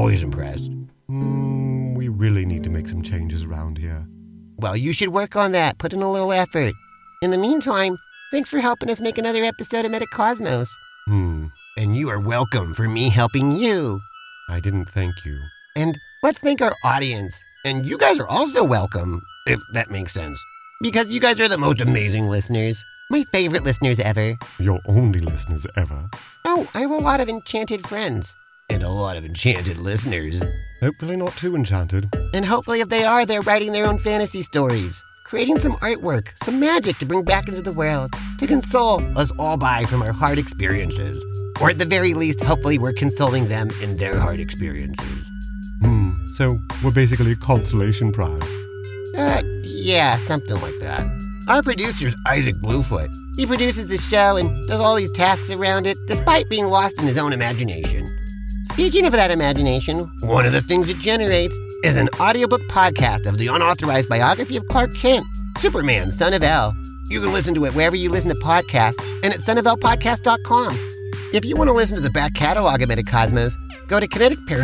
always impressed. We really need to make some changes around here. Well, you should work on that. Put in a little effort. In the meantime, thanks for helping us make another episode of Metacosmos. And you are welcome for me helping you. I didn't thank you. And let's thank our audience. And you guys are also welcome, if that makes sense. Because you guys are the most amazing listeners. My favorite listeners ever. Your only listeners ever. Oh, I have a lot of enchanted friends. And a lot of enchanted listeners. Hopefully not too enchanted. And hopefully if they are, they're writing their own fantasy stories. Creating some artwork, some magic to bring back into the world. To console us all by from our hard experiences. Or at the very least, hopefully we're consoling them in their hard experiences. So we're basically a consolation prize. Yeah, something like that. Our producer's Isaac Bluefoot. He produces the show and does all these tasks around it, despite being lost in his own imagination. Speaking of that imagination, one of the things it generates is an audiobook podcast of the unauthorized biography of Clark Kent, Superman, Son of El. You can listen to it wherever you listen to podcasts and at sonofelpodcast.com. If you want to listen to the back catalog of Metacosmos, go to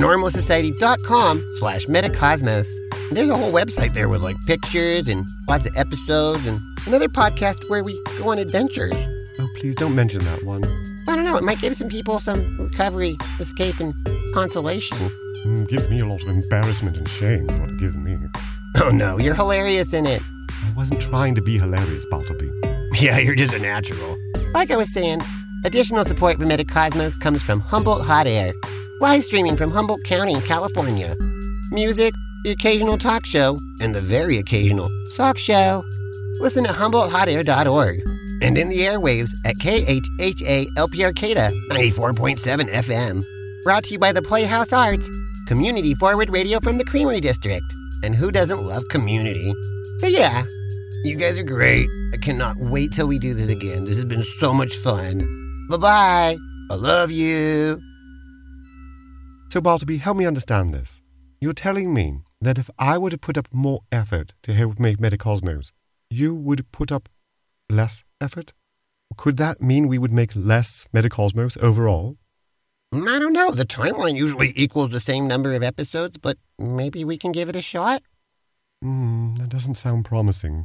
kineticparanormalsociety.com/Metacosmos. There's a whole website there with pictures and lots of episodes and another podcast where we go on adventures. Oh, please don't mention that one. I don't know, it might give some people some recovery, escape, and consolation. Gives me a lot of embarrassment and shame is what it gives me. Oh no, you're hilarious in it. I wasn't trying to be hilarious, Bartleby. Yeah, you're just a natural. Like I was saying, additional support for Metacosmos comes from Humboldt Hot Air, live streaming from Humboldt County, California. Music, the occasional talk show, and the very occasional sock show. Listen at HumboldtHotAir.org and in the airwaves at KHHA-LP Arcata 94.7 FM. Brought to you by the Playhouse Arts, community forward radio from the Creamery District. And who doesn't love community? So yeah, you guys are great. I cannot wait till we do this again. This has been so much fun. Bye-bye. I love you. So, Bartleby, help me understand this. You're telling me that if I were to put up more effort to help make Metacosmos, you would put up less effort? Could that mean we would make less Metacosmos overall? I don't know. The timeline usually equals the same number of episodes, but maybe we can give it a shot? That doesn't sound promising.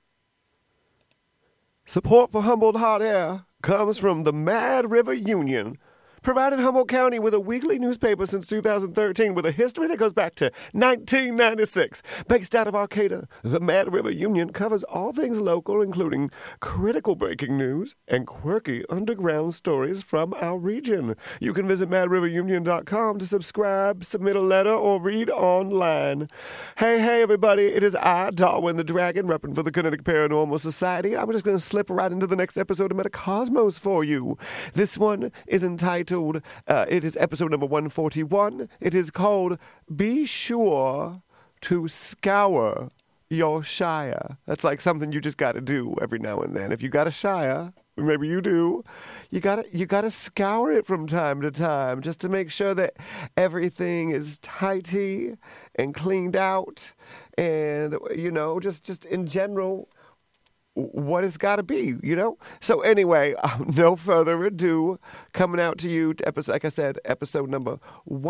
Support for Humboldt Hot Air comes from the Mad River Union, provided Humboldt County with a weekly newspaper since 2013 with a history that goes back to 1996. Based out of Arcata, the Mad River Union covers all things local, including critical breaking news and quirky underground stories from our region. You can visit madriverunion.com to subscribe, submit a letter, or read online. Hey, everybody, it is I, Darwin the Dragon, repping for the Kinetic Paranormal Society. I'm just going to slip right into the next episode of Metacosmos for you. This one is entitled it is episode number 141. It is called Be Sure to Scour Your Shire. That's like something you just got to do every now and then. If you got a shire, maybe you do, you gotta scour it from time to time just to make sure that everything is tidy and cleaned out and, just in general, what it's got to be, So anyway, no further ado, coming out to you, like I said, episode number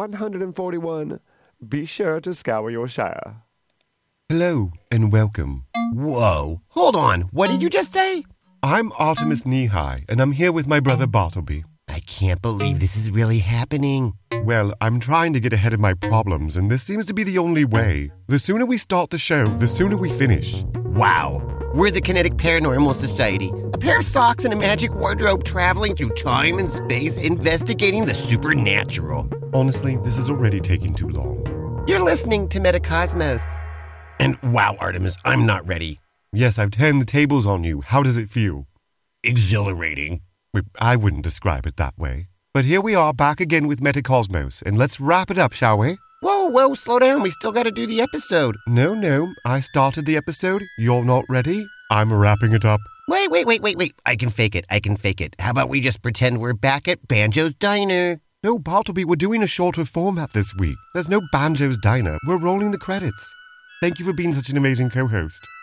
141, Be Sure to Scour Your Shire. Hello and welcome. Whoa, hold on, what did you just say? I'm Artemis Knee-High, and I'm here with my brother Bartleby. I can't believe this is really happening. Well, I'm trying to get ahead of my problems, and this seems to be the only way. The sooner we start the show, the sooner we finish. Wow. We're the Kinetic Paranormal Society, a pair of socks and a magic wardrobe traveling through time and space, investigating the supernatural. Honestly, this is already taking too long. You're listening to Metacosmos. And wow, Artemis, I'm not ready. Yes, I've turned the tables on you. How does it feel? Exhilarating. I wouldn't describe it that way. But here we are back again with Metacosmos, and let's wrap it up, shall we? Whoa, slow down. We still got to do the episode. No. I started the episode. You're not ready. I'm wrapping it up. Wait. I can fake it. How about we just pretend we're back at Banjo's Diner? No, Bartleby, we're doing a shorter format this week. There's no Banjo's Diner. We're rolling the credits. Thank you for being such an amazing co-host.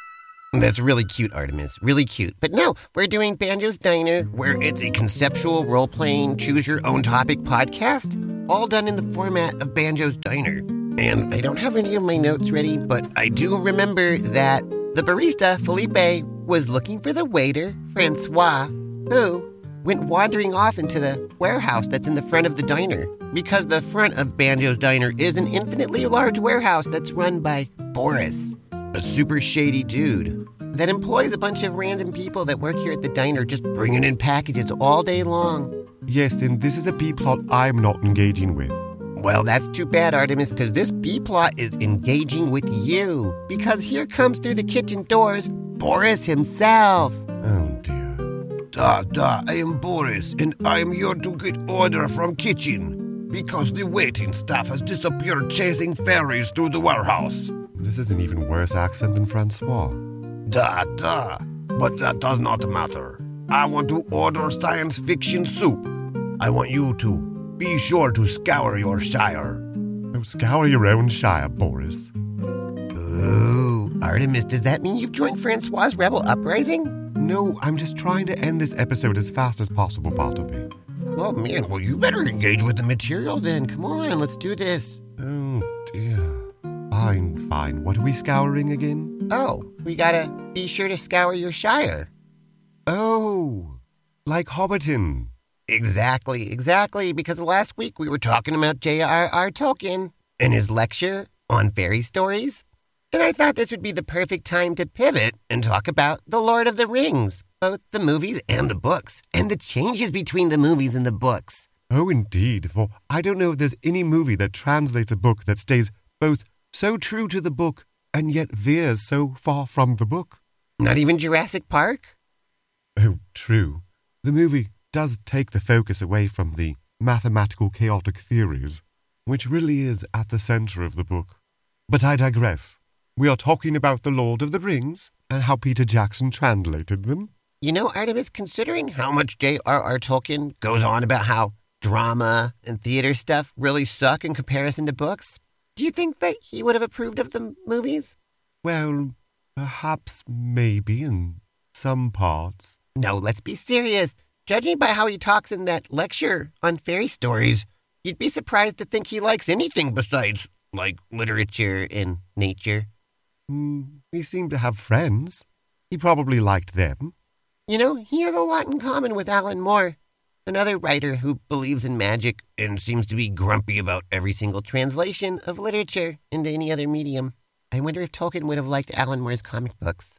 That's really cute, Artemis. Really cute. But no, we're doing Banjo's Diner, where it's a conceptual role-playing, choose-your-own-topic podcast, all done in the format of Banjo's Diner. And I don't have any of my notes ready, but I do remember that the barista, Felipe, was looking for the waiter, Francois, who went wandering off into the warehouse that's in the front of the diner, because the front of Banjo's Diner is an infinitely large warehouse that's run by Boris, a super shady dude that employs a bunch of random people that work here at the diner, just bringing in packages all day long. Yes, and this is a B-plot I'm not engaging with. Well, that's too bad, Artemis, because this B-plot is engaging with you, because here comes through the kitchen doors Boris himself. Oh, dear. I am Boris, and I am here to get order from kitchen, because the waiting staff has disappeared chasing fairies through the warehouse. This is an even worse accent than Francois. But that does not matter. I want to order science fiction soup. I want you to be sure to scour your shire. Oh, scour your own shire, Boris. Ooh, Artemis, does that mean you've joined Francois' rebel uprising? No, I'm just trying to end this episode as fast as possible, Bartleby. Oh, man, well, you better engage with the material then. Come on, let's do this. Oh, dear. Fine. What are we scouring again? Oh, we gotta be sure to scour your shire. Oh, like Hobbiton. Exactly, because last week we were talking about J.R.R. Tolkien and his lecture on fairy stories. And I thought this would be the perfect time to pivot and talk about The Lord of the Rings, both the movies and the books, and the changes between the movies and the books. Oh, indeed, for I don't know if there's any movie that translates a book that stays both so true to the book and yet veers so far from the book. Not even Jurassic Park? Oh, true. The movie does take the focus away from the mathematical chaotic theories, which really is at the center of the book. But I digress. We are talking about The Lord of the Rings and how Peter Jackson translated them. You know, Artemis, considering how much J.R.R. Tolkien goes on about how drama and theater stuff really suck in comparison to books, do you think that he would have approved of the movies? Well, perhaps maybe in some parts. No, let's be serious. Judging by how he talks in that lecture on fairy stories, you'd be surprised to think he likes anything besides, like, literature and nature. We seem to have friends. He probably liked them. You know, he has a lot in common with Alan Moore, another writer who believes in magic and seems to be grumpy about every single translation of literature into any other medium. I wonder if Tolkien would have liked Alan Moore's comic books.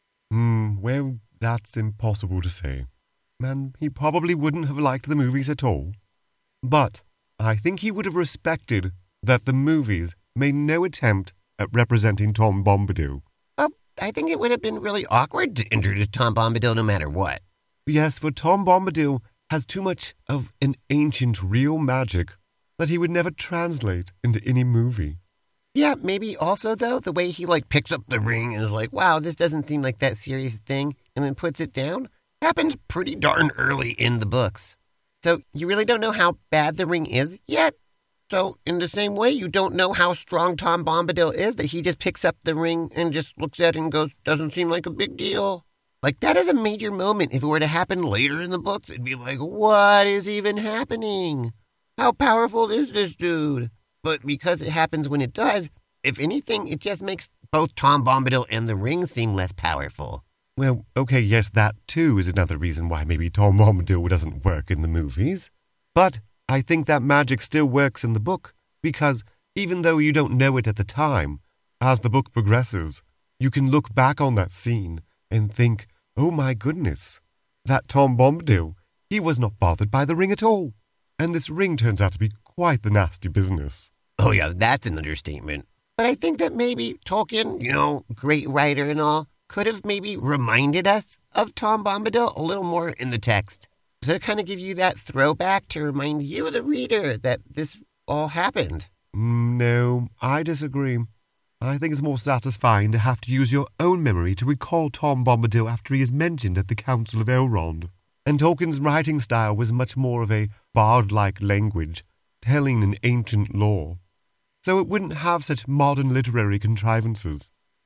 Well, that's impossible to say. And he probably wouldn't have liked the movies at all. But I think he would have respected that the movies made no attempt at representing Tom Bombadil. Oh, I think it would have been really awkward to introduce Tom Bombadil no matter what. Yes, for Tom Bombadil has too much of an ancient real magic that he would never translate into any movie. Yeah, maybe also, though, the way he, picks up the ring and is like, wow, this doesn't seem like that serious thing, and then puts it down, happens pretty darn early in the books. So you really don't know how bad the ring is yet? So in the same way, you don't know how strong Tom Bombadil is, that he just picks up the ring and just looks at it and goes, doesn't seem like a big deal. That is a major moment. If it were to happen later in the books, it'd be like, what is even happening? How powerful is this dude? But because it happens when it does, if anything, it just makes both Tom Bombadil and the ring seem less powerful. Well, okay, yes, that too is another reason why maybe Tom Bombadil doesn't work in the movies. But I think that magic still works in the book, because even though you don't know it at the time, as the book progresses, you can look back on that scene and think, oh my goodness, that Tom Bombadil, he was not bothered by the ring at all. And this ring turns out to be quite the nasty business. Oh yeah, that's an understatement. But I think that maybe Tolkien, great writer and all, could have maybe reminded us of Tom Bombadil a little more in the text. So to kind of give you that throwback to remind you, the reader, that this all happened. No, I disagree. I think it's more satisfying to have to use your own memory to recall Tom Bombadil after he is mentioned at the Council of Elrond. And Tolkien's writing style was much more of a bard-like language, telling an ancient lore. So it wouldn't have such modern literary contrivances.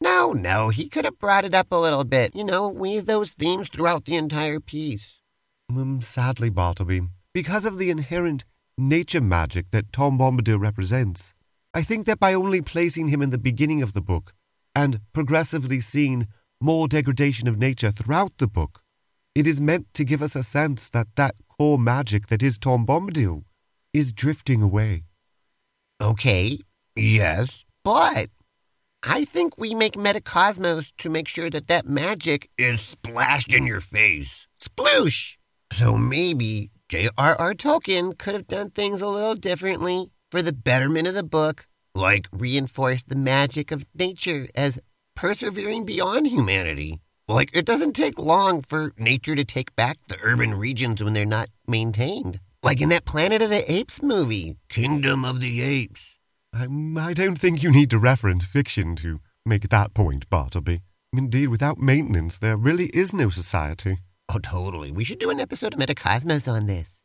No, he could have brought it up a little bit. Weave those themes throughout the entire piece. Sadly, Bartleby, because of the inherent nature magic that Tom Bombadil represents, I think that by only placing him in the beginning of the book and progressively seeing more degradation of nature throughout the book, it is meant to give us a sense that that core magic that is Tom Bombadil is drifting away. Okay, yes, but I think we make Metacosmos to make sure that magic is splashed in your face. Sploosh! So maybe J.R.R. Tolkien could have done things a little differently for the betterment of the book, like reinforce the magic of nature as persevering beyond humanity. Like, it doesn't take long for nature to take back the urban regions when they're not maintained. Like in that Planet of the Apes movie, Kingdom of the Apes. I don't think you need to reference fiction to make that point, Bartleby. Indeed, without maintenance, there really is no society. Oh, totally. We should do an episode of Metacosmos on this.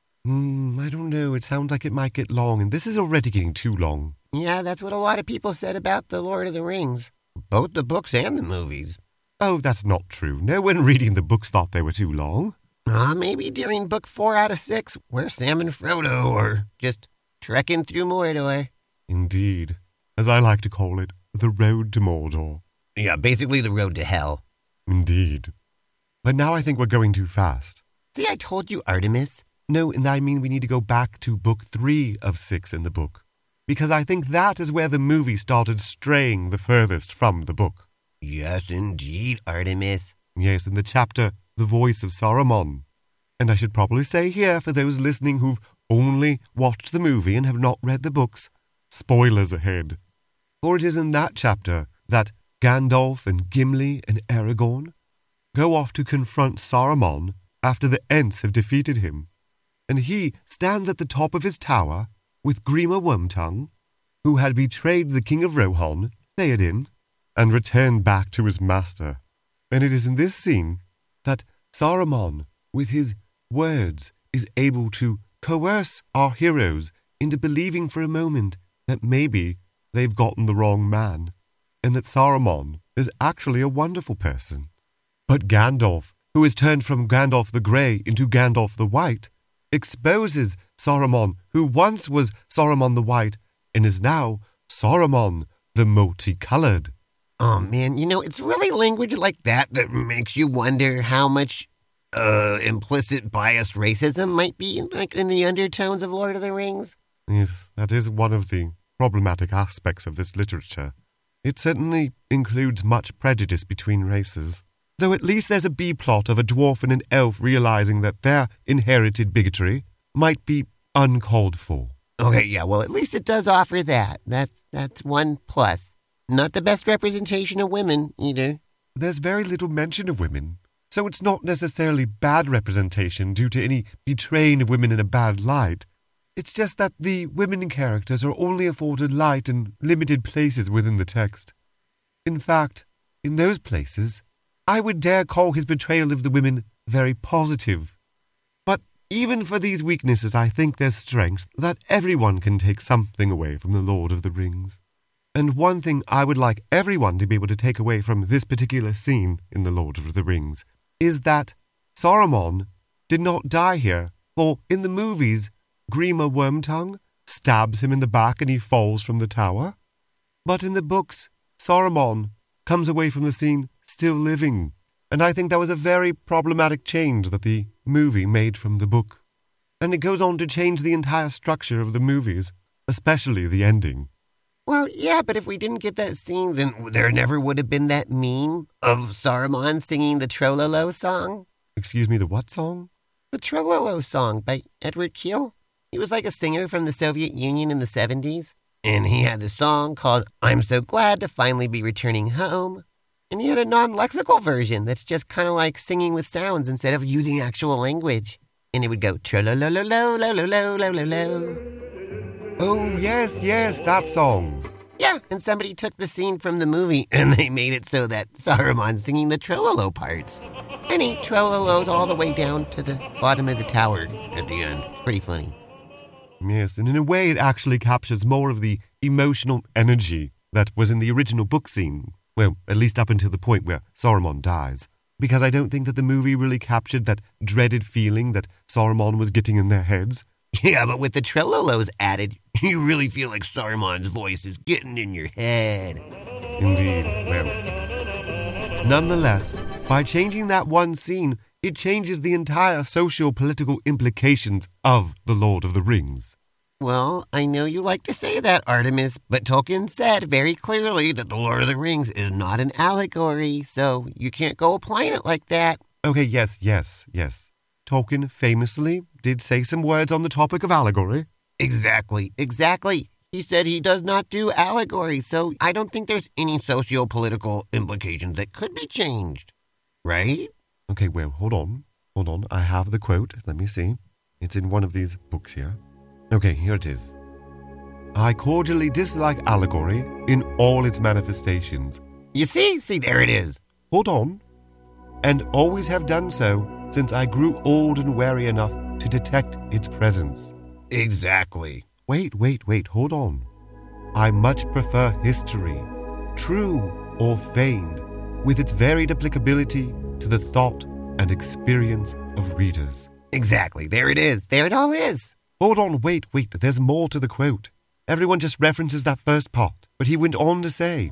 I don't know. It sounds like it might get long, and this is already getting too long. Yeah, that's what a lot of people said about The Lord of the Rings. Both the books and the movies. Oh, that's not true. No one reading the books thought they were too long. Maybe during book 4 out of 6, where Sam and Frodo are just trekking through Mordor. Indeed. As I like to call it, the road to Mordor. Yeah, basically the road to hell. Indeed. But now I think we're going too fast. See, I told you, Artemis. No, and I mean we need to go back to book 3 of 6 in the book. Because I think that is where the movie started straying the furthest from the book. Yes, indeed, Artemis. Yes, in the chapter, The Voice of Saruman. And I should probably say here, for those listening who've only watched the movie and have not read the books, spoilers ahead. For it is in that chapter that Gandalf and Gimli and Aragorn go off to confront Saruman after the Ents have defeated him. And he stands at the top of his tower with Grima Wormtongue, who had betrayed the King of Rohan, Theoden, and returned back to his master. And it is in this scene that Saruman, with his words, is able to coerce our heroes into believing for a moment that maybe they've gotten the wrong man, and that Saruman is actually a wonderful person. But Gandalf, who is turned from Gandalf the Grey into Gandalf the White, exposes Saruman, who once was Saruman the White, and is now Saruman the Multicolored. Oh, man, it's really language like that makes you wonder how much implicit biased racism might be in the undertones of Lord of the Rings. Yes, that is one of the problematic aspects of this literature. It certainly includes much prejudice between races, though at least there's a B-plot of a dwarf and an elf realizing that their inherited bigotry might be uncalled for. Okay, yeah, well, at least it does offer that. That's one plus. Not the best representation of women, either. There's very little mention of women, so it's not necessarily bad representation due to any betraying of women in a bad light. It's just that the women characters are only afforded light in limited places within the text. In fact, in those places, I would dare call his betrayal of the women very positive. But even for these weaknesses, I think there's strengths that everyone can take something away from The Lord of the Rings. And one thing I would like everyone to be able to take away from this particular scene in The Lord of the Rings is that Saruman did not die here, for in the movies, Grima Wormtongue stabs him in the back and he falls from the tower. But in the books, Saruman comes away from the scene still living, and I think that was a very problematic change that the movie made from the book. And it goes on to change the entire structure of the movies, especially the ending. Well, yeah, but if we didn't get that scene, then there never would have been that meme of Saruman singing the Trololo song. Excuse me, the what song? The Trololo song by Edward Keel. He was like a singer from the Soviet Union in the 70s. And he had the song called I'm So Glad to Finally Be Returning Home. And he had a non-lexical version that's just kind of like singing with sounds instead of using actual language. And it would go Trololo-lo-lo-lo-lo-lo-lo-lo. Oh, yes, that song. Yeah, and somebody took the scene from the movie and they made it so that Saruman's singing the Trololo parts. And he Trololos all the way down to the bottom of the tower at the end. It's pretty funny. Yes, and in a way it actually captures more of the emotional energy that was in the original book scene. Well, at least up until the point where Saruman dies. Because I don't think that the movie really captured that dreaded feeling that Saruman was getting in their heads. Yeah, but with the Trollolos added, you really feel like Saruman's voice is getting in your head. Indeed. Well, nonetheless, by changing that one scene, it changes the entire socio-political implications of The Lord of the Rings. Well, I know you like to say that, Artemis, but Tolkien said very clearly that The Lord of the Rings is not an allegory, so you can't go applying it like that. Okay, yes. Tolkien famously did say some words on the topic of allegory. Exactly. He said he does not do allegory, so I don't think there's any socio-political implications that could be changed. Right? Okay, well, hold on. I have the quote. Let me see. It's in one of these books here. Okay, here it is. I cordially dislike allegory in all its manifestations. You see, there it is. Hold on. And always have done so since I grew old and wary enough to detect its presence. Exactly. Wait, hold on. I much prefer history, true or feigned, with its varied applicability to the thought and experience of readers. Exactly, there it is. There it all is. Hold on, wait, there's more to the quote. Everyone just references that first part, but he went on to say,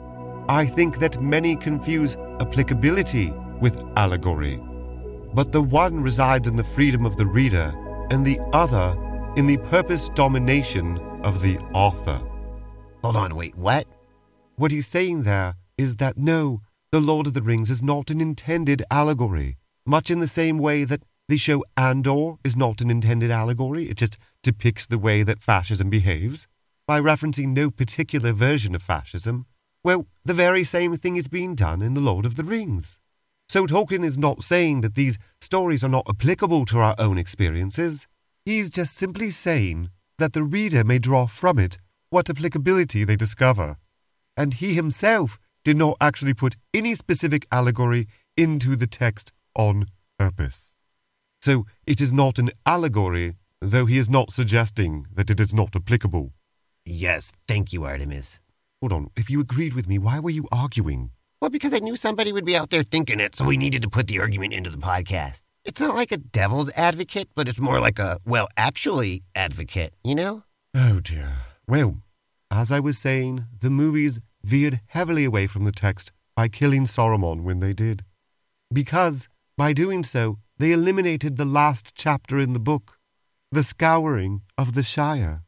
I think that many confuse applicability with allegory, but the one resides in the freedom of the reader, and the other in the purpose domination of the author. Hold on, wait, what? What he's saying there is that no, The Lord of the Rings is not an intended allegory, much in the same way that the show Andor is not an intended allegory. It just depicts the way that fascism behaves. By referencing no particular version of fascism, well, the very same thing is being done in The Lord of the Rings. So Tolkien is not saying that these stories are not applicable to our own experiences. He's just simply saying that the reader may draw from it what applicability they discover. And he himself did not actually put any specific allegory into the text on purpose. So it is not an allegory, though he is not suggesting that it is not applicable. Yes, thank you, Artemis. Hold on, if you agreed with me, why were you arguing? Well, because I knew somebody would be out there thinking it, so we needed to put the argument into the podcast. It's not like a devil's advocate, but it's more like a, well, actually advocate, you know? Oh dear. Well, as I was saying, the movies veered heavily away from the text by killing Saruman when they did. Because, by doing so, they eliminated the last chapter in the book, the Scouring of the Shire.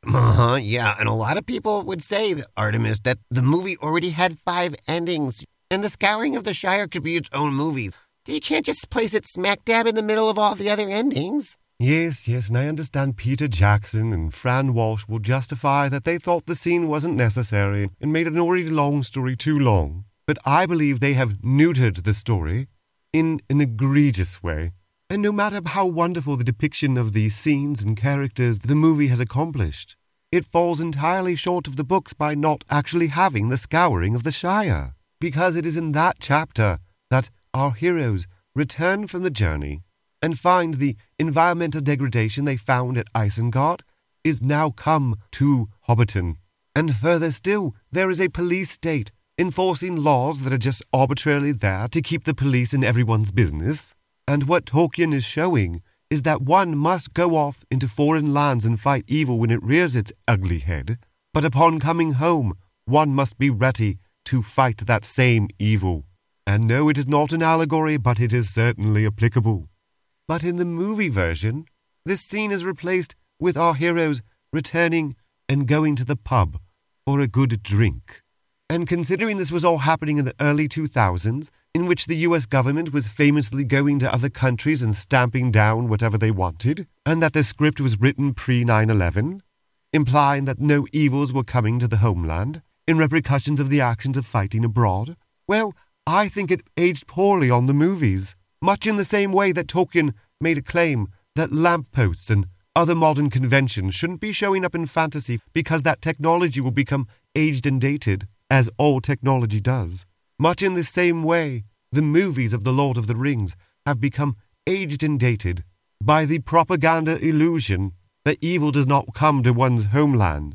Yeah, and a lot of people would say, Artemis, that the movie already had 5 endings, and the Scouring of the Shire could be its own movie. So you can't just place it smack dab in the middle of all the other endings. Yes, and I understand Peter Jackson and Fran Walsh will justify that they thought the scene wasn't necessary and made an already long story too long. But I believe they have neutered the story in an egregious way. And no matter how wonderful the depiction of the scenes and characters the movie has accomplished, it falls entirely short of the books by not actually having the Scouring of the Shire. Because it is in that chapter that our heroes return from the journey and find the environmental degradation they found at Isengard is now come to Hobbiton. And further still, there is a police state enforcing laws that are just arbitrarily there to keep the police in everyone's business. And what Tolkien is showing is that one must go off into foreign lands and fight evil when it rears its ugly head, but upon coming home, one must be ready to fight that same evil. And no, it is not an allegory, but it is certainly applicable. But in the movie version, this scene is replaced with our heroes returning and going to the pub for a good drink. And considering this was all happening in the early 2000s, in which the US government was famously going to other countries and stamping down whatever they wanted, and that the script was written pre-9/11, implying that no evils were coming to the homeland in repercussions of the actions of fighting abroad, well, I think it aged poorly on the movies, much in the same way that Tolkien made a claim that lampposts and other modern conventions shouldn't be showing up in fantasy because that technology will become aged and dated, as all technology does. Much in the same way, the movies of The Lord of the Rings have become aged and dated by the propaganda illusion that evil does not come to one's homeland.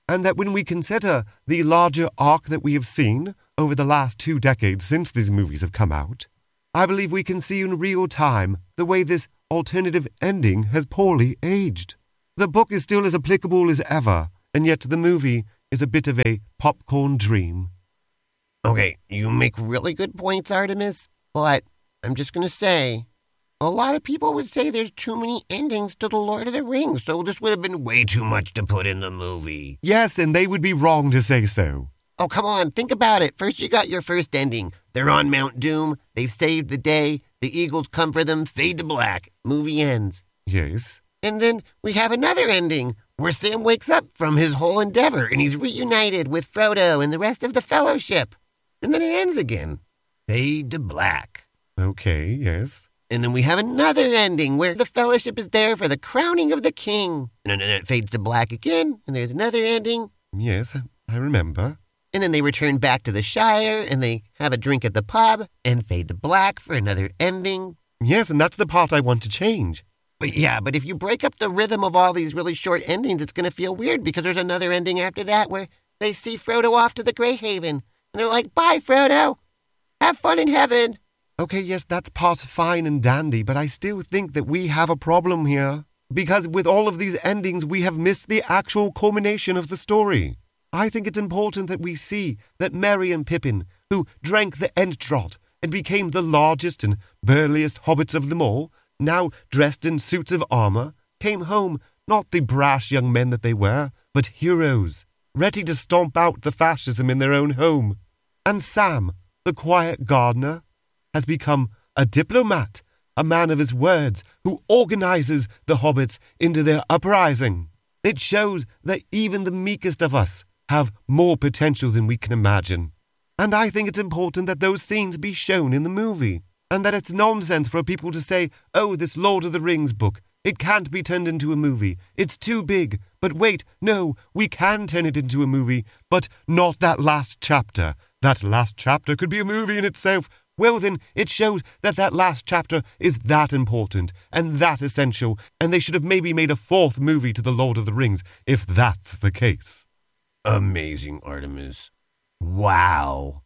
And that when we consider the larger arc that we have seen over the last 2 decades since these movies have come out, I believe we can see in real time the way this alternative ending has poorly aged. The book is still as applicable as ever, and yet the movie is a bit of a popcorn dream. Okay, you make really good points, Artemis, but I'm just going to say, a lot of people would say there's too many endings to The Lord of the Rings, so this would have been way too much to put in the movie. Yes, and they would be wrong to say so. Oh, come on, think about it. First you got your first ending. They're on Mount Doom, they've saved the day, the Eagles come for them, fade to black, movie ends. Yes. And then we have another ending, where Sam wakes up from his whole endeavor, and he's reunited with Frodo and the rest of the Fellowship. And then it ends again. Fade to black. Okay, yes. And then we have another ending where the Fellowship is there for the crowning of the king. And then it fades to black again, and there's another ending. Yes, I remember. And then they return back to the Shire, and they have a drink at the pub, and fade to black for another ending. Yes, and that's the part I want to change. But if you break up the rhythm of all these really short endings, it's going to feel weird, because there's another ending after that where they see Frodo off to the Greyhaven. And they're like, bye, Frodo. Have fun in heaven. Okay, yes, that's part fine and dandy, but I still think that we have a problem here. Because with all of these endings, we have missed the actual culmination of the story. I think it's important that we see that Merry and Pippin, who drank the Ent-Draught and became the largest and burliest hobbits of them all, now dressed in suits of armor, came home not the brash young men that they were, but heroes, ready to stomp out the fascism in their own home. And Sam, the quiet gardener, has become a diplomat, a man of his words, who organizes the hobbits into their uprising. It shows that even the meekest of us have more potential than we can imagine. And I think it's important that those scenes be shown in the movie, and that it's nonsense for people to say, oh, this Lord of the Rings book, it can't be turned into a movie. It's too big. But wait, no, we can turn it into a movie, but not that last chapter. That last chapter could be a movie in itself. Well then, it shows that that last chapter is that important and that essential, and they should have maybe made a 4th movie to The Lord of the Rings, if that's the case. Amazing, Artemis. Wow.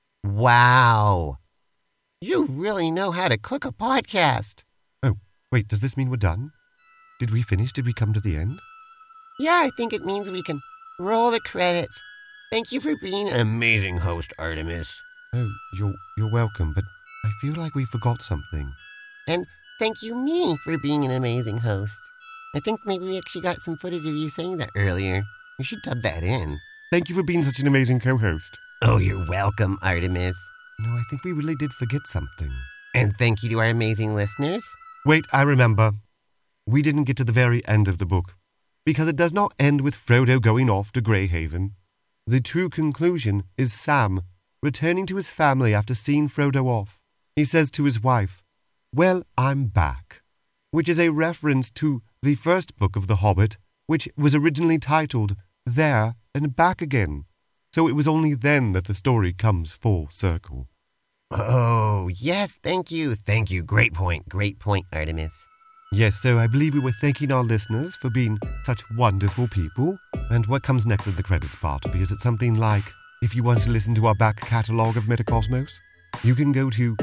You really know how to cook a podcast. Oh, wait, does this mean we're done? Did we finish? Did we come to the end? Yeah, I think it means we can roll the credits. Thank you for being an amazing host, Artemis. Oh, you're welcome, but I feel like we forgot something. And thank you, me, for being an amazing host. I think maybe we actually got some footage of you saying that earlier. We should dub that in. Thank you for being such an amazing co-host. Oh, you're welcome, Artemis. No, I think we really did forget something. And thank you to our amazing listeners. Wait, I remember. We didn't get to the very end of the book, because it does not end with Frodo going off to Greyhaven. The true conclusion is Sam returning to his family after seeing Frodo off. He says to his wife, "Well, I'm back," which is a reference to the first book of The Hobbit, which was originally titled There and Back Again. So it was only then that the story comes full circle. Oh, yes, thank you. Great point, Artemis. Yes, so I believe we were thanking our listeners for being such wonderful people. And what comes next at the credits part? Because it's something like, if you want to listen to our back catalogue of Metacosmos, you can go to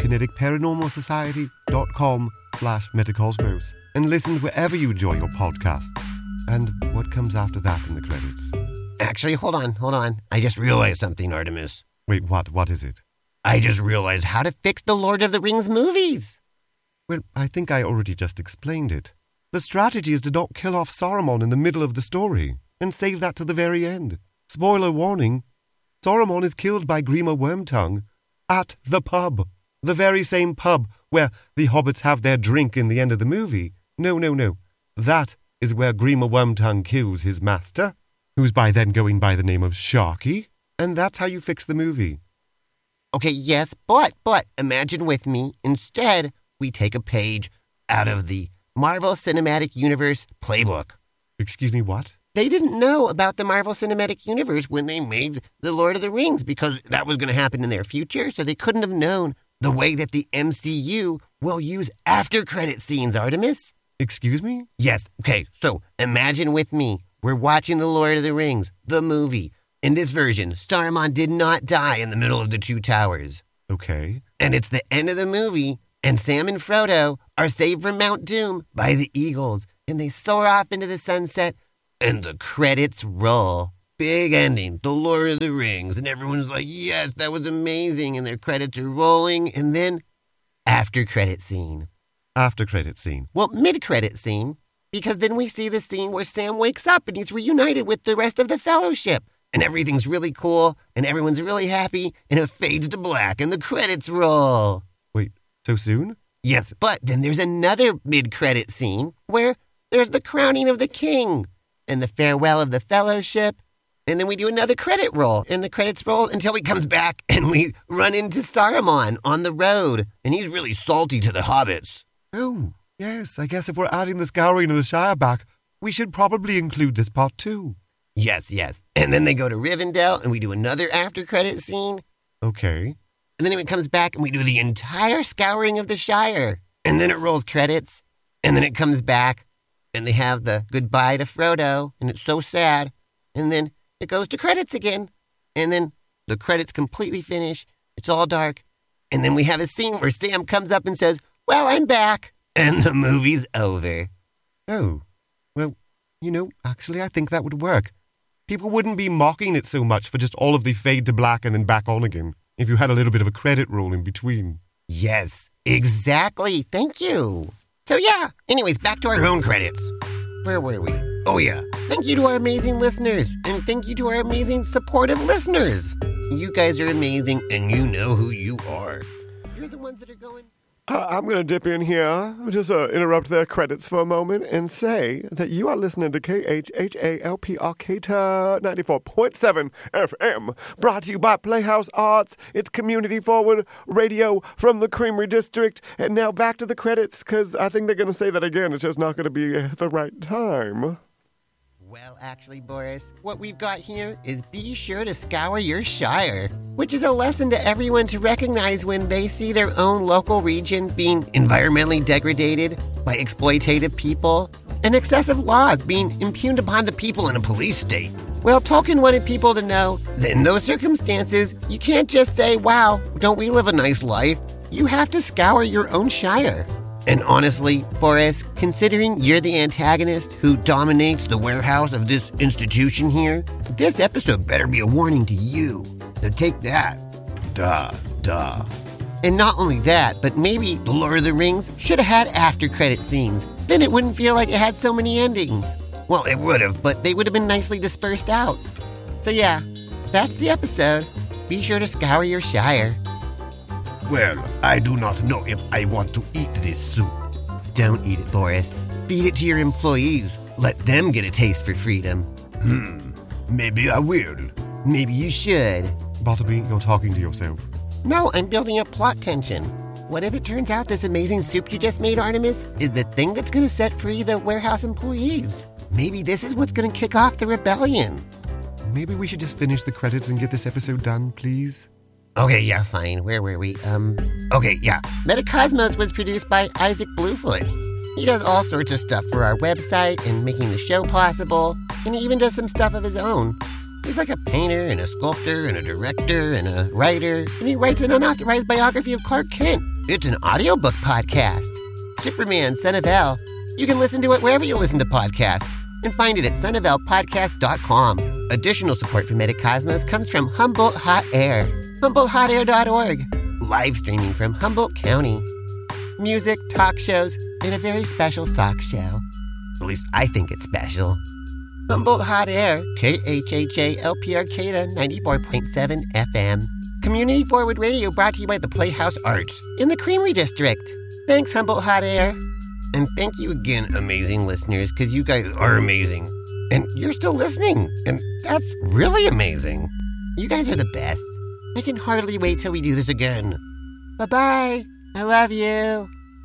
kineticparanormalsociety.com/Metacosmos and listen wherever you enjoy your podcasts. And what comes after that in the credits? Actually, hold on. I just realized something, Artemis. Wait, what? What is it? I just realized how to fix the Lord of the Rings movies. Well, I think I already just explained it. The strategy is to not kill off Saruman in the middle of the story and save that to the very end. Spoiler warning, Saruman is killed by Grima Wormtongue at the pub. The very same pub where the hobbits have their drink in the end of the movie. No. That is where Grima Wormtongue kills his master, who's by then going by the name of Sharky, and that's how you fix the movie. Okay, yes, but imagine with me, instead, we take a page out of the Marvel Cinematic Universe playbook. Excuse me, what? They didn't know about the Marvel Cinematic Universe when they made The Lord of the Rings because that was going to happen in their future, so they couldn't have known the way that the MCU will use after-credit scenes, Artemis. Excuse me? Yes, okay, so imagine with me, We're watching The Lord of the Rings, the movie. In this version, Saruman did not die in the middle of the two towers. Okay. And it's the end of the movie, and Sam and Frodo are saved from Mount Doom by the eagles, and they soar off into the sunset, and the credits roll. Big ending, The Lord of the Rings, and everyone's like, yes, that was amazing, and their credits are rolling, and then after credit scene. After credit scene. Well, mid-credit scene, because then we see the scene where Sam wakes up and he's reunited with the rest of the Fellowship. And everything's really cool, and everyone's really happy, and it fades to black, and the credits roll. Wait, so soon? Yes, but then there's another mid-credit scene where there's the crowning of the king, and the farewell of the Fellowship, and then we do another credit roll, and the credits roll until he comes back, and we run into Saruman on the road, and he's really salty to the hobbits. Oh, yes, I guess if we're adding the Scouring of the Shire back, we should probably include this part too. Yes. And then they go to Rivendell, and we do another after-credit scene. Okay. And then it comes back, and we do the entire Scouring of the Shire. And then it rolls credits, and then it comes back, and they have the goodbye to Frodo, and it's so sad. And then it goes to credits again. And then the credits completely finish. It's all dark. And then we have a scene where Sam comes up and says, well, I'm back. And the movie's over. Oh, well, actually I think that would work. People wouldn't be mocking it so much for just all of the fade to black and then back on again if you had a little bit of a credit roll in between. Yes, exactly. Thank you. So yeah, anyways, back to our own credits. Where were we? Oh yeah. Thank you to our amazing listeners, and thank you to our amazing supportive listeners. You guys are amazing, and you know who you are. You're the ones that are going... I'm going to dip in here, just interrupt their credits for a moment and say that you are listening to KHHALP Arcata 94.7 FM, brought to you by Playhouse Arts. It's community-forward radio from the Creamery District. And now back to the credits, because I think they're going to say that again. It's just not going to be at the right time. Well, actually, Boris, what we've got here is be sure to scour your shire, which is a lesson to everyone to recognize when they see their own local region being environmentally degraded by exploitative people and excessive laws being impugned upon the people in a police state. Well, Tolkien wanted people to know that in those circumstances, you can't just say, wow, don't we live a nice life? You have to scour your own shire. And honestly, Boris, considering you're the antagonist who dominates the warehouse of this institution here, this episode better be a warning to you. So take that. Duh. And not only that, but maybe The Lord of the Rings should have had after-credit scenes. Then it wouldn't feel like it had so many endings. Well, it would have, but they would have been nicely dispersed out. So yeah, that's the episode. Be sure to scour your shire. Well, I do not know if I want to eat this soup. Don't eat it, Boris. Feed it to your employees. Let them get a taste for freedom. Maybe I will. Maybe you should. Bartleby, you're talking to yourself. No, I'm building up plot tension. What if it turns out this amazing soup you just made, Artemis, is the thing that's going to set free the warehouse employees? Maybe this is what's going to kick off the rebellion. Maybe we should just finish the credits and get this episode done, please? Okay, yeah, fine. Where were we? Okay, yeah. Metacosmos was produced by Isaac Bluefoot. He does all sorts of stuff for our website and making the show possible, and he even does some stuff of his own. He's like a painter and a sculptor and a director and a writer, and he writes an unauthorized biography of Clark Kent. It's an audiobook podcast. Superman, Son of El. You can listen to it wherever you listen to podcasts, and find it at sonofelpodcast.com. Additional support for Metacosmos comes from Humboldt Hot Air, HumboldtHotAir.org, live streaming from Humboldt County. Music, talk shows, and a very special sock show. At least I think it's special. Humboldt Hot Air, KHHALP Arcata 94.7 FM. Community Forward Radio brought to you by the Playhouse Arts in the Creamery District. Thanks, Humboldt Hot Air. And thank you again, amazing listeners, because you guys are amazing. And you're still listening, and that's really amazing. You guys are the best. I can hardly wait till we do this again. Bye-bye. I love you.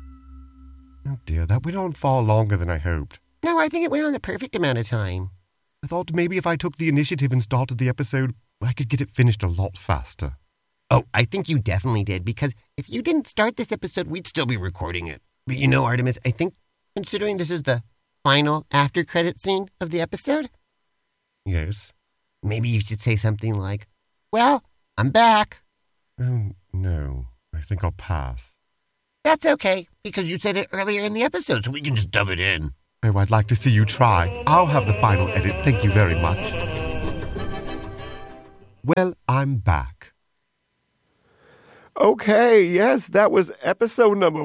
Oh dear, that went on far longer than I hoped. No, I think it went on the perfect amount of time. I thought maybe if I took the initiative and started the episode, I could get it finished a lot faster. Oh, I think you definitely did, because if you didn't start this episode, we'd still be recording it. But Artemis, I think, considering this is the final after-credit scene of the episode, Yes? Maybe you should say something like, "Well, I'm back." Oh, no. I think I'll pass. That's okay, because you said it earlier in the episode, so we can just dub it in. Oh, I'd like to see you try. I'll have the final edit. Thank you very much. Well, I'm back. Okay, yes, that was episode number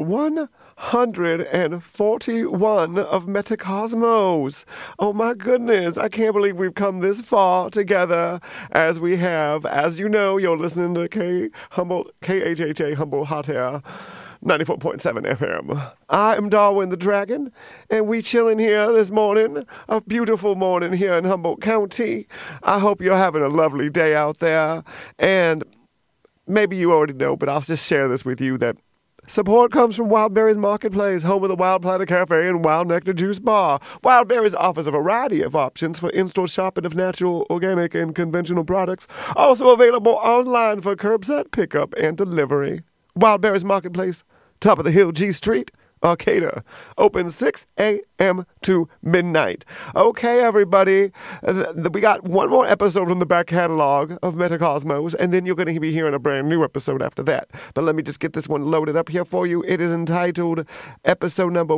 141 of Metacosmos. Oh my goodness, I can't believe we've come this far together as we have. As you know, you're listening to KHHA Humboldt Hot Air 94.7 FM. I am Darwin the Dragon, and we chilling here this morning, a beautiful morning here in Humboldt County. I hope you're having a lovely day out there, and maybe you already know, but I'll just share this with you, that support comes from Wild Berries Marketplace, home of the Wild Planet Cafe and Wild Nectar Juice Bar. Wild Berries offers a variety of options for in-store shopping of natural, organic, and conventional products. Also available online for curbside pickup and delivery. Wild Berries Marketplace, top of the hill, G Street, Arcata. Open 6 a.m. to midnight. Okay, everybody. We got one more episode from the back catalog of Metacosmos, and then you're going to be hearing a brand new episode after that. But let me just get this one loaded up here for you. It is entitled episode number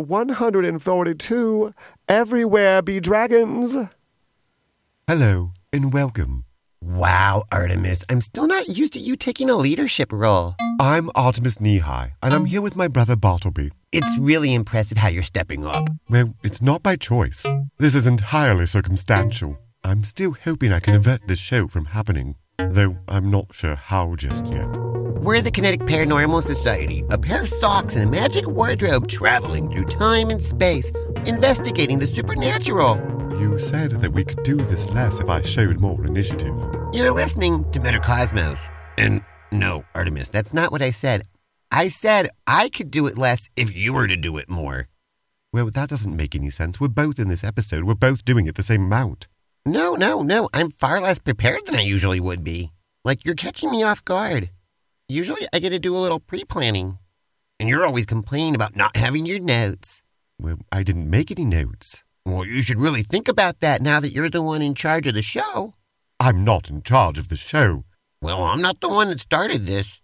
142, Everywhere Be Dragons. Hello, and welcome. Wow, Artemis, I'm still not used to you taking a leadership role. I'm Artemis Knee-High, and I'm here with my brother Bartleby. It's really impressive how you're stepping up. Well, it's not by choice. This is entirely circumstantial. I'm still hoping I can avert this show from happening, though I'm not sure how just yet. We're the Kinetic Paranormal Society, a pair of socks and a magic wardrobe traveling through time and space, investigating the supernatural. You said that we could do this less if I showed more initiative. You're listening to Metacosmos. And no, Artemis, that's not what I said. I said I could do it less if you were to do it more. Well, that doesn't make any sense. We're both in this episode. We're both doing it the same amount. No. I'm far less prepared than I usually would be. Like, you're catching me off guard. Usually I get to do a little pre-planning. And you're always complaining about not having your notes. Well, I didn't make any notes. Well, you should really think about that now that you're the one in charge of the show. I'm not in charge of the show. Well, I'm not the one that started this.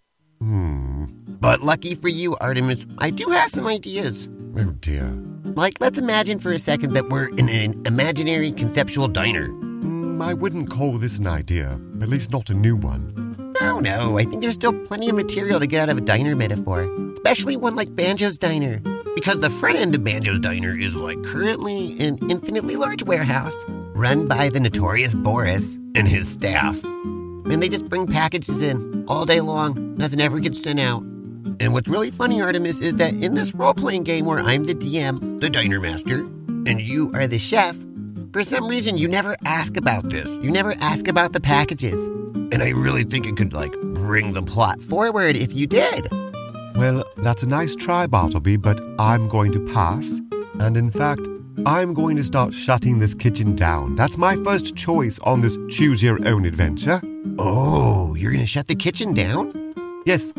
But lucky for you, Artemis, I do have some ideas. Oh, dear. Like, let's imagine for a second that we're in an imaginary conceptual diner. I wouldn't call this an idea, at least not a new one. No, I think there's still plenty of material to get out of a diner metaphor, especially one like Banjo's Diner. Because the front end of Banjo's Diner is like currently an infinitely large warehouse run by the notorious Boris and his staff. And they just bring packages in all day long. Nothing ever gets sent out. And what's really funny, Artemis, is that in this role-playing game where I'm the DM, the diner master, and you are the chef, for some reason you never ask about this. You never ask about the packages. And I really think it could, bring the plot forward if you did. Well, that's a nice try, Bartleby, but I'm going to pass. And in fact, I'm going to start shutting this kitchen down. That's my first choice on this choose-your-own adventure. Oh, you're going to shut the kitchen down? Yes.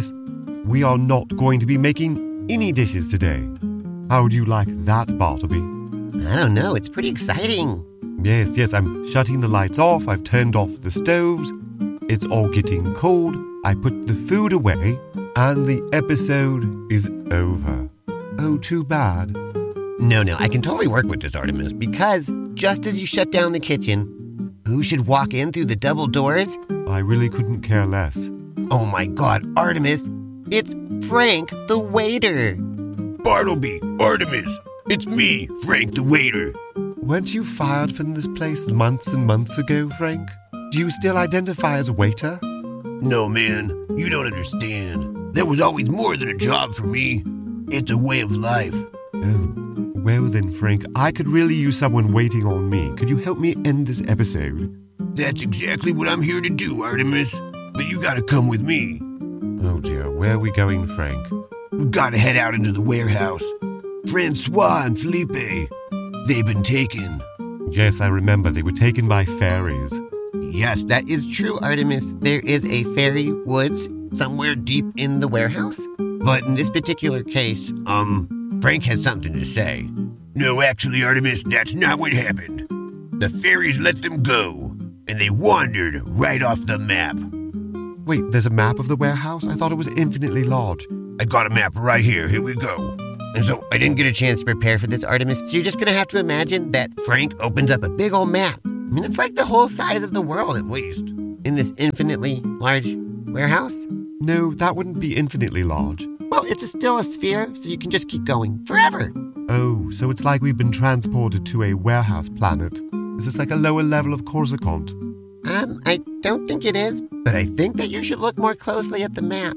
We are not going to be making any dishes today. How do you like that, Bartleby? I don't know. It's pretty exciting. Yes, I'm shutting the lights off. I've turned off the stoves. It's all getting cold. I put the food away, and the episode is over. Oh, too bad. No, I can totally work with this, Artemis, because just as you shut down the kitchen, who should walk in through the double doors? I really couldn't care less. Oh my God, Artemis, it's Frank the waiter. Bartleby, Artemis, it's me, Frank the waiter. Weren't you fired from this place months and months ago, Frank? Do you still identify as a waiter? No, man, you don't understand. There was always more than a job for me. It's a way of life. Oh, well then, Frank, I could really use someone waiting on me. Could you help me end this episode? That's exactly what I'm here to do, Artemis. But you gotta come with me. Oh dear, where are we going, Frank? We gotta head out into the warehouse. Francois and Felipe, they've been taken. Yes, I remember. They were taken by fairies. Yes, that is true, Artemis. There is a fairy woods somewhere deep in the warehouse. But in this particular case, Frank has something to say. No, actually, Artemis, that's not what happened. the fairies let them go, and they wandered right off the map. Wait, there's a map of the warehouse? I thought it was infinitely large. I got a map right here. Here we go. And so I didn't get a chance to prepare for this, Artemis. So you're just going to have to imagine that Frank opens up a big old map. I mean, it's like the whole size of the world, at least, in this infinitely large warehouse. No, that wouldn't be infinitely large. Well, it's still a sphere, so you can just keep going forever. Oh, so it's like we've been transported to a warehouse planet. Is this like a lower level of Coruscant? I don't think it is, but I think that you should look more closely at the map.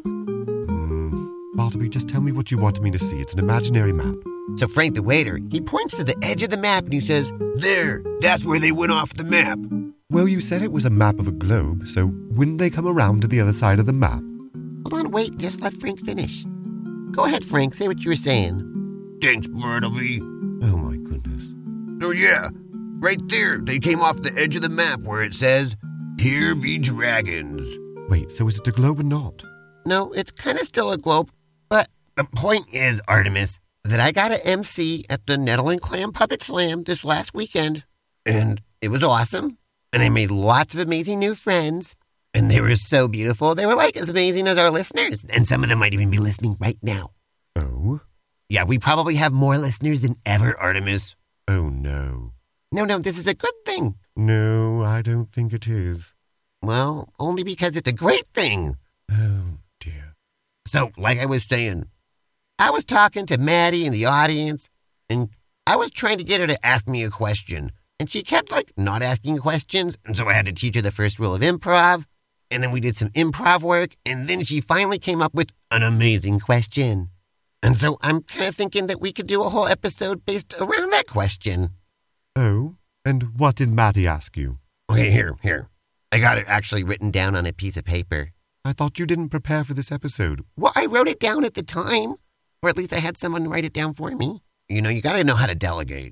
Bartleby, just tell me what you want me to see. It's an imaginary map. So Frank the waiter, he points to the edge of the map and he says, There, that's where they went off the map. Well, you said it was a map of a globe, so wouldn't they come around to the other side of the map? Hold on, wait, just let Frank finish. Go ahead, Frank, say what you were saying. Thanks, Bartleby. Oh my goodness. So yeah, right there, they came off the edge of the map where it says, Here be dragons. Wait, so is it a globe or not? No, it's kind of still a globe, but the point is, Artemis, that I got an MC at the Nettle and Clam Puppet Slam this last weekend, and it was awesome, and I made lots of amazing new friends, and they were so beautiful. They were like as amazing as our listeners, and some of them might even be listening right now. Oh? Yeah, we probably have more listeners than ever, Artemis. Oh no. No, this is a good thing. No, I don't think it is. Well, only because it's a great thing. Oh dear. So, like I was saying, I was talking to Maddie in the audience, and I was trying to get her to ask me a question. And she kept, not asking questions, and so I had to teach her the first rule of improv. And then we did some improv work, and then she finally came up with an amazing question. And so I'm kind of thinking that we could do a whole episode based around that question. Oh? And what did Maddie ask you? Okay, here. I got it actually written down on a piece of paper. I thought you didn't prepare for this episode. Well, I wrote it down at the time. Or at least I had someone write it down for me. You know, you gotta know how to delegate.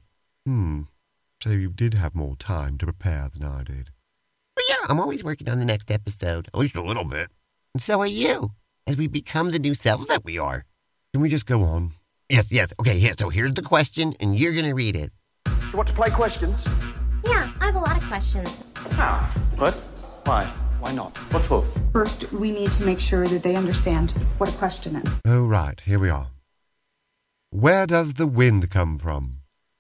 So you did have more time to prepare than I did. But yeah, I'm always working on the next episode. At least a little bit. And so are you, as we become the new selves that we are. Can we just go on? Yes. Okay, so here's the question, and you're gonna read it. You want to play questions? Yeah, I have a lot of questions. How? What? Why? Why not? What for? First, we need to make sure that they understand what a question is. Oh, right. Here we are. Where does the wind come from?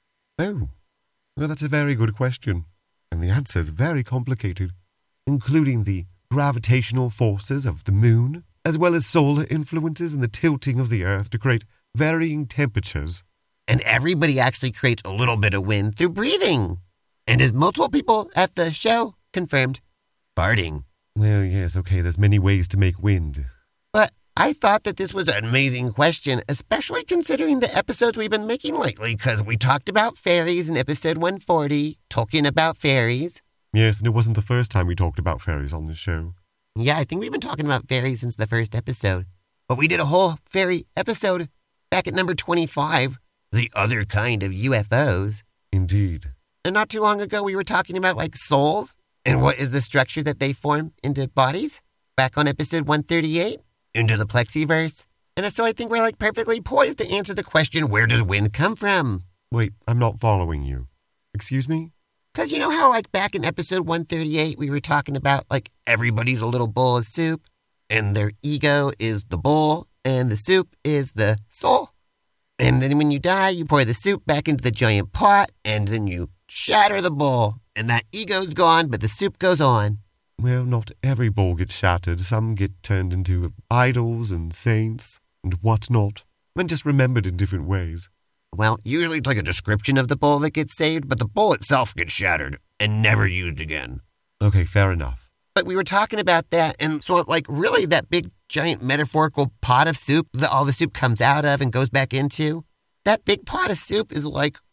Oh, well, that's a very good question. And the answer is very complicated, including the gravitational forces of the moon, as well as solar influences and the tilting of the earth to create varying temperatures. And everybody actually creates a little bit of wind through breathing. And as multiple people at the show confirmed, farting. Well, yes, okay, there's many ways to make wind. But I thought that this was an amazing question, especially considering the episodes we've been making lately, because we talked about fairies in episode 140, talking about fairies. Yes, and it wasn't the first time we talked about fairies on this show. Yeah, I think we've been talking about fairies since the first episode. But we did a whole fairy episode back at number 25, the other kind of UFOs. Indeed. And not too long ago, we were talking about, souls, and what is the structure that they form into bodies, back on episode 138, into the Plexiverse. And so I think we're, perfectly poised to answer the question, where does wind come from? Wait, I'm not following you. Excuse me? Because you know how, back in episode 138, we were talking about, everybody's a little bowl of soup, and their ego is the bowl, and the soup is the soul? And then when you die, you pour the soup back into the giant pot, and then you shatter the bowl, and that ego's gone, but the soup goes on. Well, not every bowl gets shattered. Some get turned into idols and saints and whatnot, and just remembered in different ways. Well, usually it's a description of the bowl that gets saved, but the bowl itself gets shattered and never used again. Okay, fair enough. But we were talking about that, and so, really that big, giant, metaphorical pot of soup that all the soup comes out of and goes back into, that big pot of soup is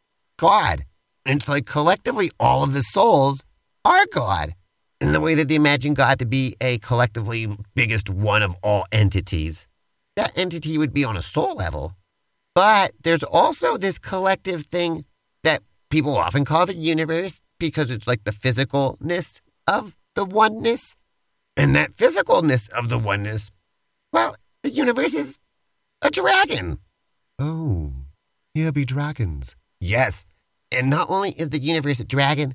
God. And it's collectively all of the souls are God. In the way that they imagine God to be a collectively biggest one of all entities. That entity would be on a soul level. But there's also this collective thing that people often call the universe because it's the physicalness of the oneness. And that physicalness of the oneness, well, the universe is a dragon. Oh, here be dragons. Yes. And not only is the universe a dragon,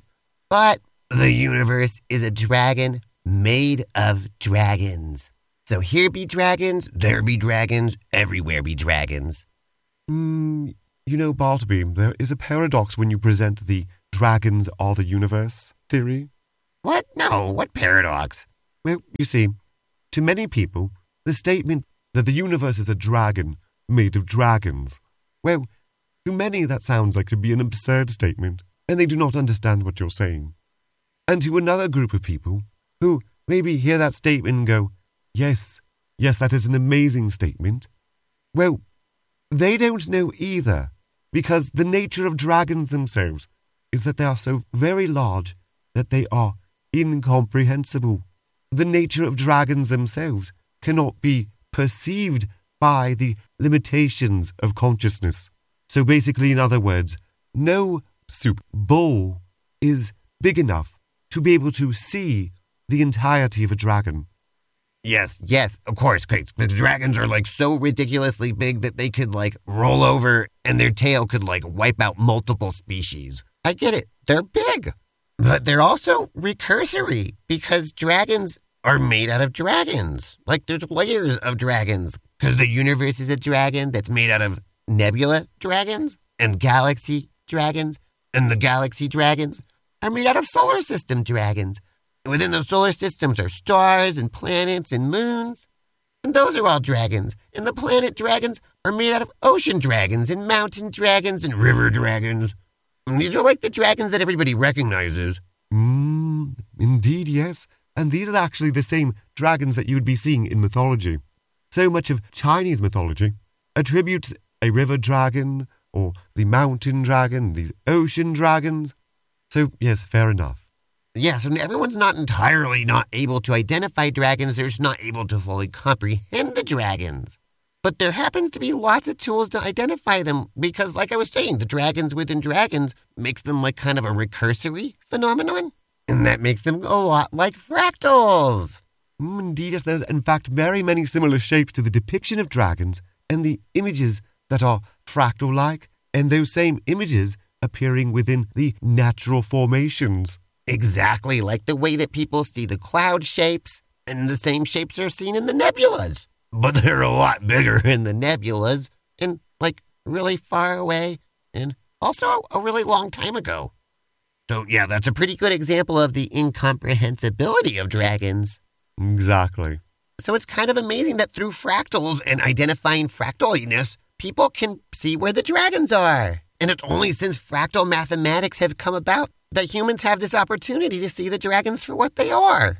But the universe is a dragon made of dragons. So here be dragons, there be dragons, everywhere be dragons. You know, Bartleby, there is a paradox when you present the dragons are the universe theory. What? No, what paradox? Well, you see, to many people, the statement that the universe is a dragon made of dragons, well, to many that sounds like to be an absurd statement, and they do not understand what you're saying. And to another group of people who maybe hear that statement and go, yes, that is an amazing statement, well, they don't know either, because the nature of dragons themselves is that they are so very large that they are incomprehensible. The nature of dragons themselves cannot be perceived by the limitations of consciousness. So basically, in other words, no soup bowl is big enough to be able to see the entirety of a dragon. Yes, of course, Craig. The dragons are so ridiculously big that they could roll over and their tail could wipe out multiple species. I get it. They're big. But they're also recursory because dragons are made out of dragons. There's layers of dragons because the universe is a dragon that's made out of nebula dragons and galaxy dragons. And the galaxy dragons are made out of solar system dragons. And within those solar systems are stars and planets and moons. And those are all dragons. And the planet dragons are made out of ocean dragons and mountain dragons and river dragons. And these are the dragons that everybody recognizes. Indeed, yes. And these are actually the same dragons that you would be seeing in mythology. So much of Chinese mythology attributes a river dragon or the mountain dragon, these ocean dragons. So, yes, fair enough. Yes, and everyone's not entirely not able to identify dragons. They're just not able to fully comprehend the dragons. But there happens to be lots of tools to identify them because, like I was saying, the dragons within dragons makes them kind of a recursory phenomenon. And that makes them a lot like fractals. Indeed, yes, there's in fact very many similar shapes to the depiction of dragons and the images that are fractal-like, and those same images appearing within the natural formations. Exactly, like the way that people see the cloud shapes, and the same shapes are seen in the nebulas. But they're a lot bigger in the nebulas, and really far away, and also a really long time ago. So yeah, that's a pretty good example of the incomprehensibility of dragons. Exactly. So it's kind of amazing that through fractals and identifying fractaliness, people can see where the dragons are. And it's only since fractal mathematics have come about that humans have this opportunity to see the dragons for what they are.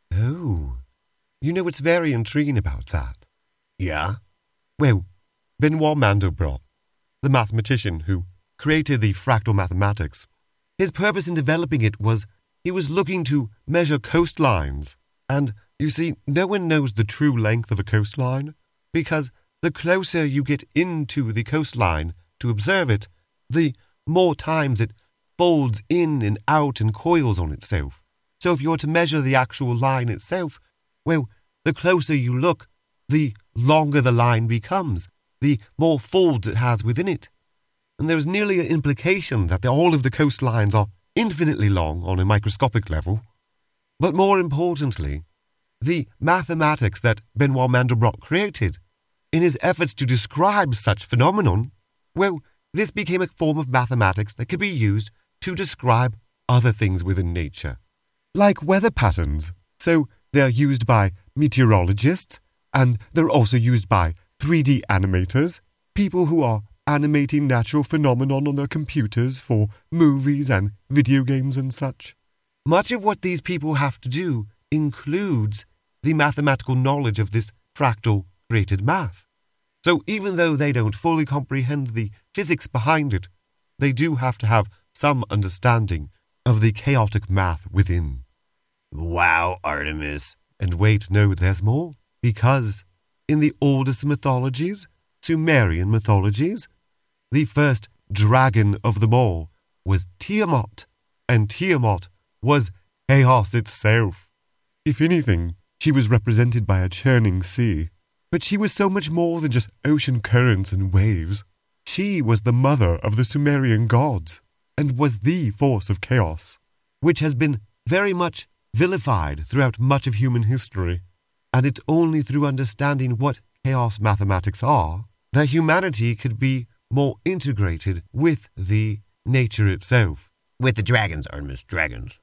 Oh, you know what's very intriguing about that? Yeah? Well, Benoit Mandelbrot, the mathematician who created the fractal mathematics, his purpose in developing it was he was looking to measure coastlines. And, you see, no one knows the true length of a coastline, because the closer you get into the coastline to observe it, the more times it folds in and out and coils on itself. So if you were to measure the actual line itself, well, the closer you look, the longer the line becomes, the more folds it has within it. And there is nearly an implication that all of the coastlines are infinitely long on a microscopic level. But more importantly, the mathematics that Benoit Mandelbrot created, in his efforts to describe such phenomenon, well, this became a form of mathematics that could be used to describe other things within nature, like weather patterns. So they're used by meteorologists, and they're also used by 3D animators, people who are animating natural phenomenon on their computers for movies and video games and such. Much of what these people have to do includes the mathematical knowledge of this fractal created math. So even though they don't fully comprehend the physics behind it, they do have to have some understanding of the chaotic math within. Wow, Artemis. And wait, no, there's more. Because in the oldest mythologies, Sumerian mythologies, the first dragon of them all was Tiamat, and Tiamat was chaos itself. If anything, she was represented by a churning sea, but she was so much more than just ocean currents and waves. She was the mother of the Sumerian gods, and was the force of chaos. which has been very much vilified throughout much of human history. And it's only through understanding what chaos mathematics are that humanity could be more integrated with the nature itself. With the dragons, Artemis, dragons.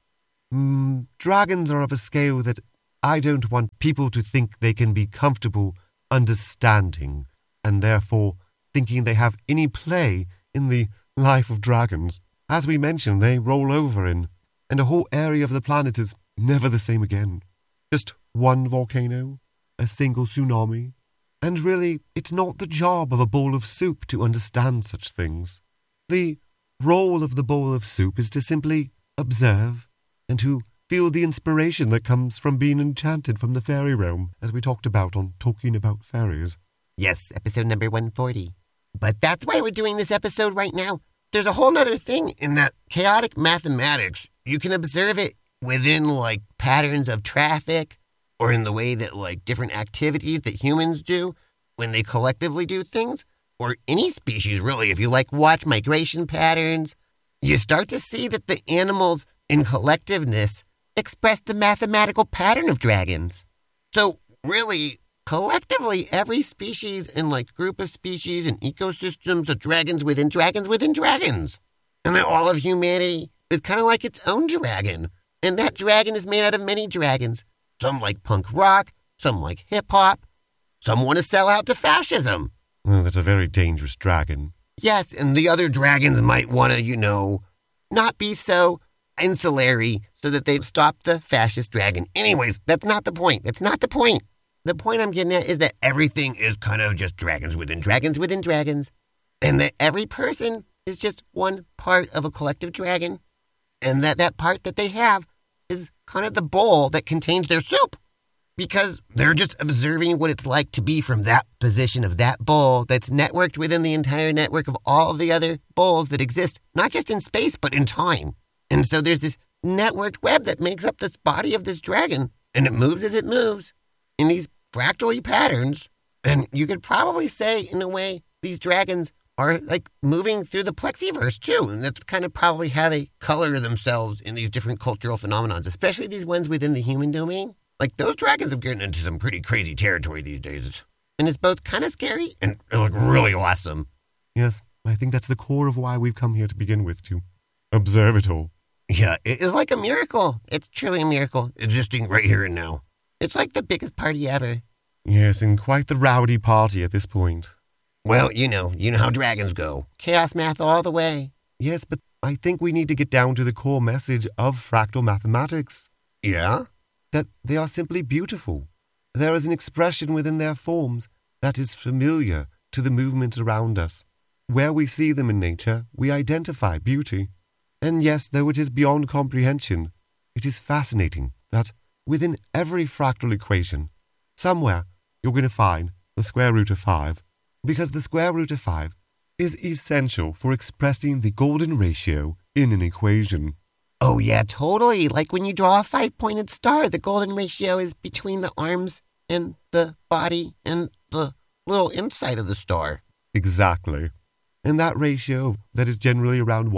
Dragons are of a scale that I don't want people to think they can be comfortable understanding, and therefore thinking they have any play in the life of dragons. As we mentioned, they roll over and a whole area of the planet is never the same again. Just one volcano, a single tsunami. And really, it's not the job of a bowl of soup to understand such things. The role of the bowl of soup is to simply observe and to feel the inspiration that comes from being enchanted from the fairy realm, as we talked about on Talking About Fairies. Yes, episode number 140. But that's why we're doing this episode right now. There's a whole other thing in that chaotic mathematics. You can observe it within, like, patterns of traffic, or in the way that, like, different activities that humans do when they collectively do things, or any species, really. If you, like, watch migration patterns, you start to see that the animals in collectiveness express the mathematical pattern of dragons. So, really, collectively, every species and, like, group of species and ecosystems of dragons within dragons within dragons. And that all of humanity is kind of like its own dragon. And that dragon is made out of many dragons. Some like punk rock, some like hip-hop. Some want to sell out to fascism. Well, that's a very dangerous dragon. Yes, and the other dragons might want to, not be so insulary so that they'd stop the fascist dragon. Anyways, that's not the point. That's not the point. The point I'm getting at is that everything is kind of just dragons within dragons within dragons. And that every person is just one part of a collective dragon. And that part that they have is kind of the bowl that contains their soup. Because they're just observing what it's like to be from that position of that bowl that's networked within the entire network of all the other bowls that exist, not just in space, but in time. And so there's this networked web that makes up this body of this dragon, and it moves as it moves in these fractally patterns. And you could probably say, in a way, these dragons are like moving through the plexiverse too. And that's kind of probably how they color themselves in these different cultural phenomenons, especially these ones within the human domain. Like, those dragons have gotten into some pretty crazy territory these days. And it's both kind of scary and, like, really awesome. Yes, I think that's the core of why we've come here to begin with, to observe it all. Yeah, it is like a miracle. It's truly a miracle, existing right here and now. It's like the biggest party ever. Yes, and quite the rowdy party at this point. Well, you know how dragons go. Chaos math all the way. Yes, but I think we need to get down to the core message of fractal mathematics. Yeah? That they are simply beautiful. There is an expression within their forms that is familiar to the movement around us. Where we see them in nature, we identify beauty. And yes, though it is beyond comprehension, it is fascinating that within every fractal equation, somewhere you're going to find the square root of 5, because the square root of 5 is essential for expressing the golden ratio in an equation. Oh, yeah, totally. Like when you draw a 5-pointed star, the golden ratio is between the arms and the body and the little inside of the star. Exactly. And that ratio that is generally around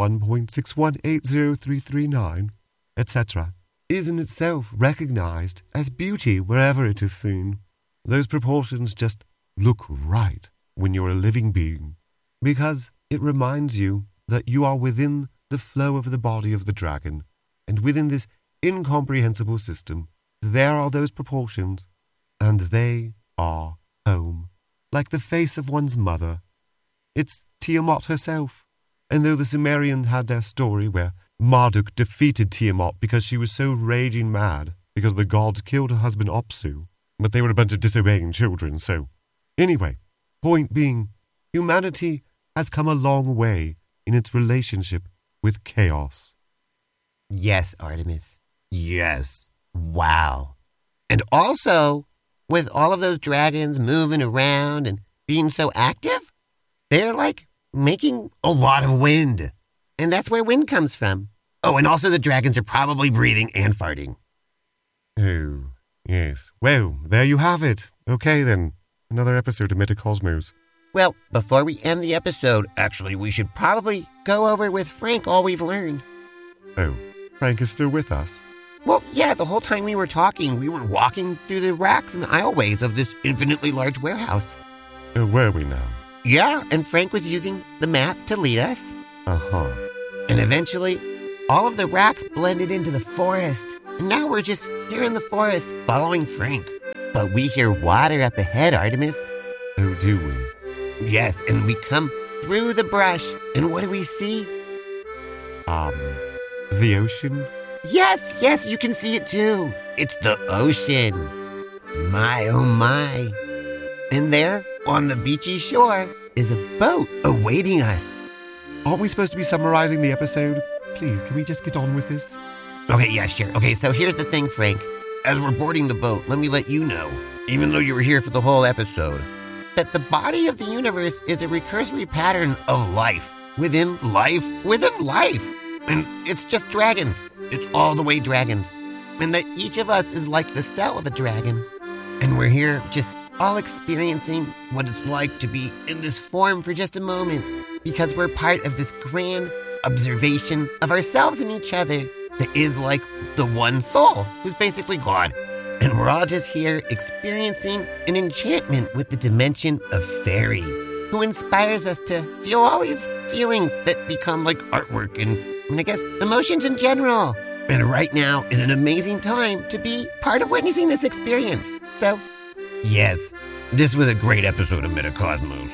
1.6180339, etc., is in itself recognized as beauty wherever it is seen. Those proportions just look right when you're a living being, because it reminds you that you are within the flow of the body of the dragon, and within this incomprehensible system, there are those proportions, and they are home, like the face of one's mother. It's Tiamat herself, and though the Sumerians had their story where Marduk defeated Tiamat because she was so raging mad because the gods killed her husband Apsu, but they were a bunch of disobeying children, so... Anyway, point being, humanity has come a long way in its relationship with chaos. Yes, Artemis. Yes. Wow. And also, with all of those dragons moving around and being so active, they're like making a lot of wind. And that's where wind comes from. Oh, and also the dragons are probably breathing and farting. Oh, yes. Well, there you have it. Okay, then. Another episode of Metacosmos. Well, before we end the episode, actually, we should probably go over with Frank all we've learned. Oh, Frank is still with us? Well, yeah, the whole time we were talking, we were walking through the racks and aisleways of this infinitely large warehouse. Oh, were we now? Yeah, and Frank was using the map to lead us. Uh-huh. And eventually, all of the racks blended into the forest. And now we're just here in the forest, following Frank. But we hear water up ahead, Artemis. Oh, do we? Yes, and we come through the brush. And what do we see? The ocean? Yes, you can see it too. It's the ocean. My, oh my. And there, on the beachy shore, is a boat awaiting us. Aren't we supposed to be summarizing the episode? Please, can we just get on with this? Okay, yeah, sure. Okay, so here's the thing, Frank. As we're boarding the boat, let me let you know, even though you were here for the whole episode, that the body of the universe is a recursory pattern of life within life within life. And it's just dragons. It's all the way dragons. And that each of us is like the cell of a dragon. And we're here just all experiencing what it's like to be in this form for just a moment, because we're part of this grand observation of ourselves and each other that is like the one soul, who's basically God. And we're all just here experiencing an enchantment with the dimension of fairy, who inspires us to feel all these feelings that become like artwork and I guess emotions in general. And right now is an amazing time to be part of witnessing this experience. So, yes, this was a great episode of Metacosmos.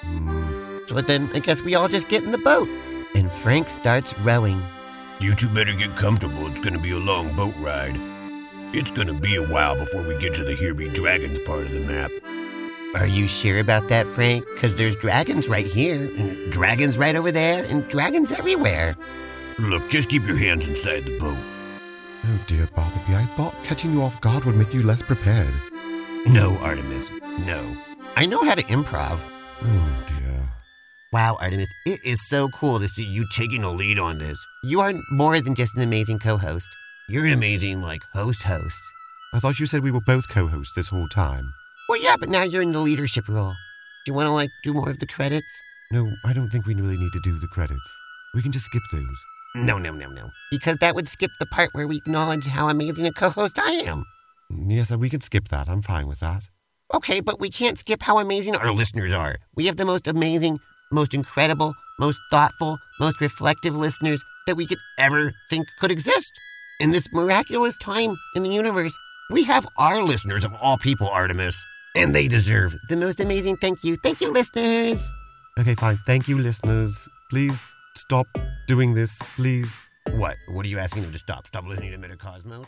So then I guess we all just get in the boat. And Frank starts rowing. You two better get comfortable. It's gonna be a long boat ride. It's gonna be a while before we get to the Here Be Dragons part of the map. Are you sure about that, Frank? Because there's dragons right here, and dragons right over there, and dragons everywhere. Look, just keep your hands inside the boat. Oh dear, Bartleby, I thought catching you off guard would make you less prepared. No, Artemis, no. I know how to improv. Oh dear. Wow, Artemis, it is so cool to see you taking a lead on this. You are more than just an amazing co-host. You're an amazing, host. I thought you said we were both co-hosts this whole time. Well, yeah, but now you're in the leadership role. Do you want to, do more of the credits? No, I don't think we really need to do the credits. We can just skip those. No. Because that would skip the part where we acknowledge how amazing a co-host I am. Yes, we can skip that. I'm fine with that. Okay, but we can't skip how amazing our listeners are. We have the most amazing, most incredible, most thoughtful, most reflective listeners that we could ever think could exist. In this miraculous time in the universe, we have our listeners of all people, Artemis. And they deserve the most amazing thank you. Thank you, listeners. Okay, fine. Thank you, listeners. Please stop doing this, please. What? What are you asking them to stop? Stop listening to Metacosmos?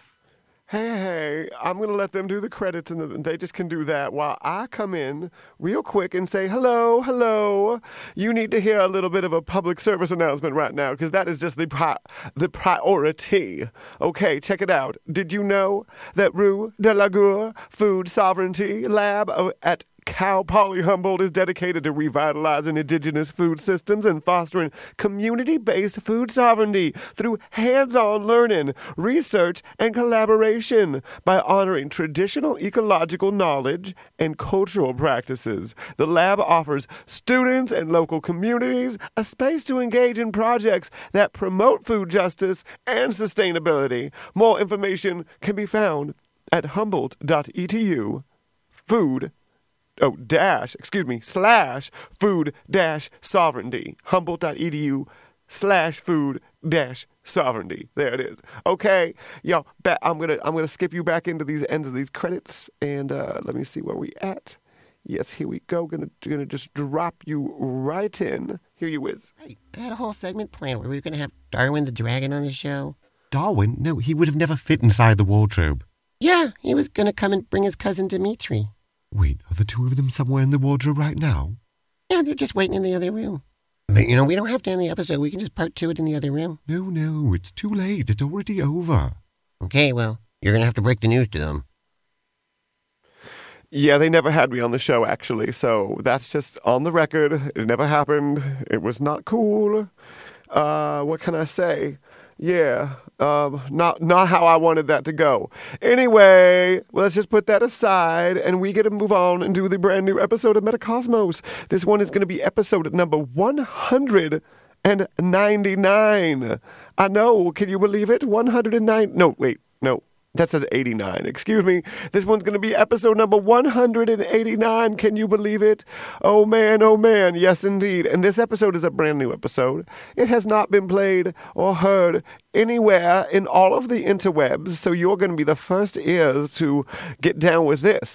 Hey, I'm going to let them do the credits, and they just can do that while I come in real quick and say, hello. You need to hear a little bit of a public service announcement right now, because that is just the priority. Okay, check it out. Did you know that Rue de la Gour Food Sovereignty Lab at Cal Poly Humboldt is dedicated to revitalizing indigenous food systems and fostering community-based food sovereignty through hands-on learning, research, and collaboration by honoring traditional ecological knowledge and cultural practices. The lab offers students and local communities a space to engage in projects that promote food justice and sustainability. More information can be found at humboldt.edu /food-sovereignty. Humboldt.edu/food-sovereignty. There it is. Okay, yo, I'm gonna skip you back into these ends of these credits, and let me see where we at. Yes, here we go. Gonna just drop you right in. Here you is. Hey, I had a whole segment planned where we were gonna have Darwin the Dragon on the show. Darwin? No, he would have never fit inside the wardrobe. Yeah, he was gonna come and bring his cousin Dimitri. Wait, are the two of them somewhere in the wardrobe right now? Yeah, they're just waiting in the other room. But, we don't have to end the episode. We can just part 2 it in the other room. No, it's too late. It's already over. Okay, well, you're going to have to break the news to them. Yeah, they never had me on the show, actually, so that's just on the record. It never happened. It was not cool. What can I say? Yeah, not how I wanted that to go. Anyway, let's just put that aside, and we get to move on and do the brand new episode of Metacosmos. This one is going to be episode number 100. 199. I know, can you believe it? 109. No, wait, no. That says 89. Excuse me. This one's going to be episode number 189. Can you believe it? Oh, man, oh, man. Yes, indeed. And this episode is a brand new episode. It has not been played or heard anywhere in all of the interwebs, so you're going to be the first ears to get down with this.